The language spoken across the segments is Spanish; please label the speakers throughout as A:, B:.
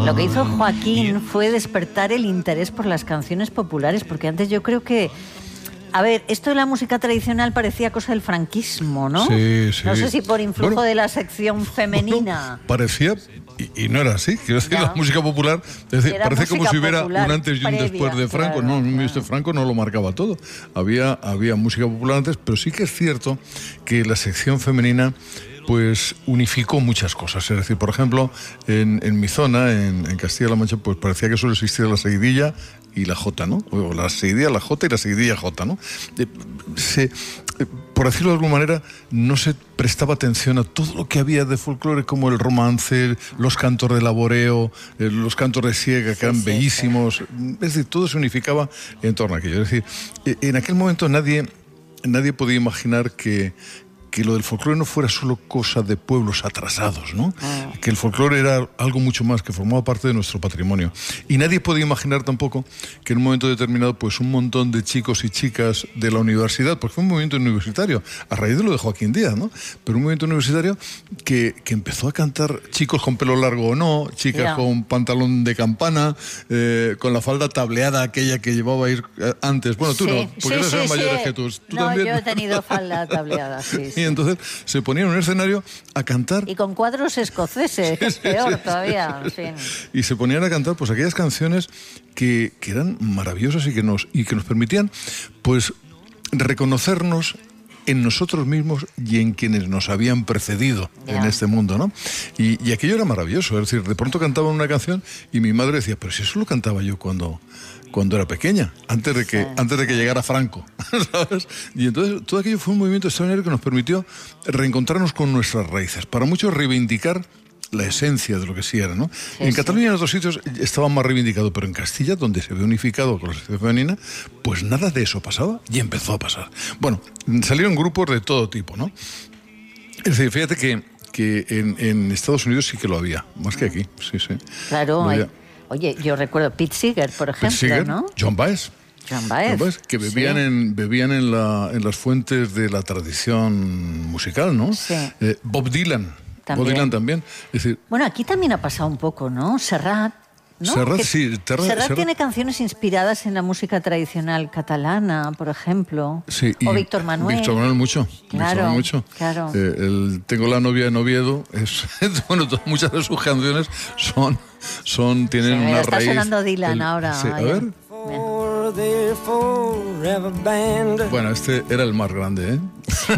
A: Lo que hizo Joaquín fue despertar el interés por las canciones populares, porque antes yo creo que... A ver, esto de la música tradicional parecía cosa del franquismo, ¿no?
B: Sí, sí.
A: No sé si por influjo de la sección femenina.
B: Bueno, parecía, y no era así. Quiero decir, la música popular, es decir, parece como si hubiera un antes y un después de Franco.
A: Claro,
B: no, Franco no lo marcaba todo. Había música popular antes, pero sí que es cierto que la sección femenina pues unificó muchas cosas. Es decir, por ejemplo, en mi zona, en Castilla-La Mancha, pues parecía que solo existía la seguidilla y la jota, ¿no? O la seguidilla, la jota y la seguidilla jota, ¿no? Por decirlo de alguna manera, no se prestaba atención a todo lo que había de folclore, como el romance, los cantos de laboreo, los cantos de siega, que eran bellísimos. Es decir, todo se unificaba en torno a aquello. Es decir, en aquel momento nadie podía imaginar que lo del folclore no fuera solo cosa de pueblos atrasados, ¿no? Que el folclore era algo mucho más, que formaba parte de nuestro patrimonio. Y nadie podía imaginar tampoco que en un momento determinado, pues un montón de chicos y chicas de la universidad, porque fue un movimiento universitario, a raíz de lo de Joaquín Díaz, ¿no? Pero un movimiento universitario que empezó a cantar, chicos con pelo largo o no, chicas con pantalón de campana, con la falda tableada, aquella que llevaba a ir antes. Bueno, tú no, porque eres mayores que tú. ¿Tú también?
A: Yo he tenido falda tableada, sí.
B: Y entonces se ponían en un escenario a cantar.
A: Y con cuadros escoceses, que es peor todavía. En fin.
B: Y se ponían a cantar pues aquellas canciones que eran maravillosas y que nos permitían pues reconocernos en nosotros mismos y en quienes nos habían precedido en este mundo, ¿no? Y aquello era maravilloso. Es decir, de pronto cantaban una canción y mi madre decía, pero si eso lo cantaba yo cuando era pequeña, antes de que llegara Franco, ¿sabes? Y entonces todo aquello fue un movimiento extraordinario que nos permitió reencontrarnos con nuestras raíces. Para muchos reivindicar la esencia de lo que sí era, ¿no? En Cataluña y en otros sitios estaba más reivindicado, pero en Castilla, donde se ve unificado con la sección femenina, pues nada de eso pasaba y empezó a pasar. Bueno, salieron grupos de todo tipo, ¿no? Es decir, fíjate que en Estados Unidos sí que lo había, más que aquí, sí.
A: Claro, oye, yo recuerdo Pete Seeger, por ejemplo,
B: Seeger,
A: ¿no?
B: John Baez, que bebían en las fuentes de la tradición musical, ¿no?
A: Sí.
B: Bob Dylan también. Es decir,
A: bueno, aquí también ha pasado un poco, ¿no? Serrat, ¿no? Serrat tiene canciones inspiradas en la música tradicional catalana, por ejemplo.
B: Sí,
A: o Víctor Manuel.
B: Víctor Manuel mucho.
A: Claro.
B: Tengo la novia en Oviedo. Bueno, muchas de sus canciones tienen una
A: está
B: raíz.
A: Está sonando Dylan ahora.
B: Sí, a ver. Bueno, este era el más grande, ¿eh?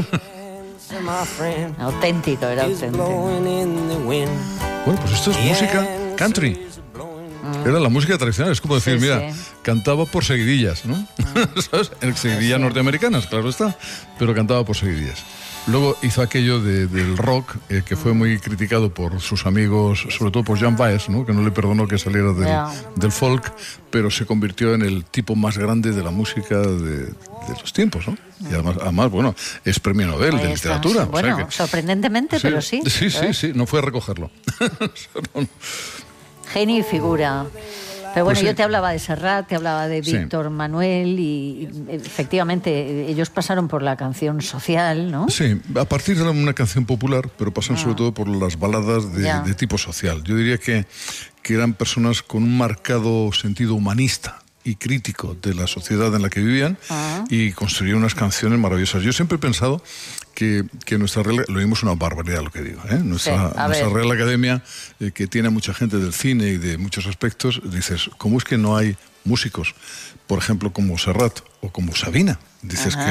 A: Auténtico.
B: Bueno, pues esto es música country. Era la música tradicional, es como decir, cantaba por seguidillas, ¿no? ¿Sabes? Seguidillas norteamericanas, claro está, pero cantaba por seguidillas. Luego hizo aquello del rock, que fue muy criticado por sus amigos, sobre todo por John Baez, ¿no? Que no le perdonó que saliera del folk, pero se convirtió en el tipo más grande de la música de los tiempos, ¿no? Y además, bueno, es premio Nobel de literatura.
A: Bueno,
B: o sea que,
A: sorprendentemente, pero sí.
B: Sí, no fue a recogerlo.
A: Genio y figura. Pero bueno,
B: pues
A: yo te hablaba de Serrat, te hablaba de Víctor Manuel y efectivamente ellos pasaron por la canción social, ¿no?
B: Sí, a partir de una canción popular, pero pasan sobre todo por las baladas de tipo social. Yo diría que eran personas con un marcado sentido humanista y crítico de la sociedad en la que vivían y construyeron unas canciones maravillosas. Yo siempre he pensado que nuestra Real, lo mismo es una barbaridad lo que digo, nuestra Real Academia, que tiene mucha gente del cine y de muchos aspectos, dices, ¿cómo es que no hay músicos, por ejemplo, como Serrat o como Sabina? Dices que